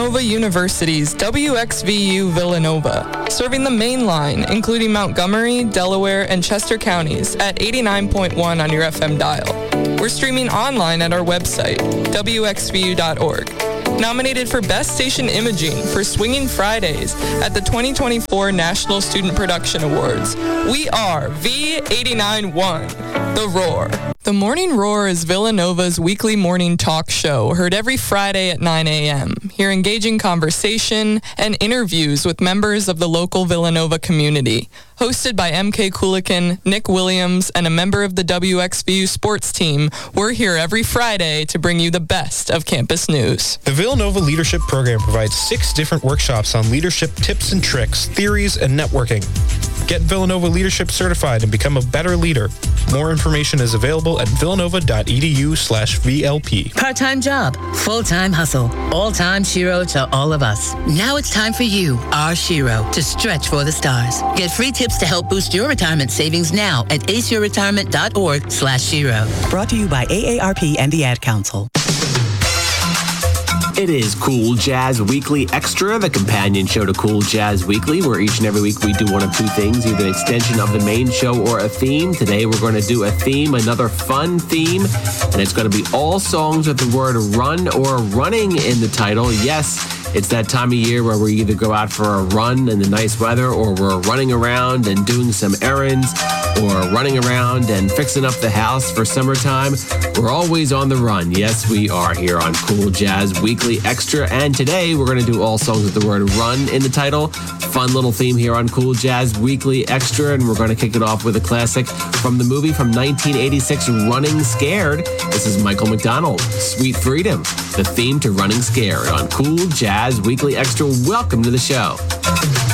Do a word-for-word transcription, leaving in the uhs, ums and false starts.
Villanova University's W X V U Villanova, serving the main line, including Montgomery, Delaware, and Chester counties at eighty-nine point one on your F M dial. We're streaming online at our website, W X V U dot org. Nominated for Best Station Imaging for Swinging Fridays at the twenty twenty-four National Student Production Awards. We are V eighty-nine point one, The Roar. The Morning Roar is Villanova's weekly morning talk show, heard every Friday at nine a.m. Hear engaging conversation and interviews with members of the local Villanova community. Hosted by M K Kulikin, Nick Williams, and a member of the W X V U sports team, we're here every Friday to bring you the best of campus news. The Villanova Leadership Program provides six different workshops on leadership tips and tricks, theories, and networking. Get Villanova Leadership Certified and become a better leader. More information is available at villanova.edu slash VLP. Part-time job, full-time hustle, all-time Shiro to all of us. Now it's time for you, our Shiro, to stretch for the stars. Get free tips to help boost your retirement savings now at aceyourretirement.org slash Shiro. Brought to you by A A R P and the Ad Council. It is Cool Jazz Weekly Extra, the companion show to Cool Jazz Weekly, where each and every week we do one of two things, either an extension of the main show or a theme. Today we're going to do a theme, another fun theme, and it's going to be all songs with the word run or running in the title. Yes, it's that time of year where we either go out for a run in the nice weather, or we're running around and doing some errands, or running around and fixing up the house for summertime. We're always on the run. Yes, we are here on Cool Jazz Weekly Extra, and today we're going to do all songs with the word run in the title. Fun little theme here on Cool Jazz Weekly Extra, and we're going to kick it off with a classic from the movie from nineteen eighty-six, Running Scared. This is Michael McDonald, Sweet Freedom, the theme to Running Scared on Cool Jazz Weekly Extra. Welcome to the show.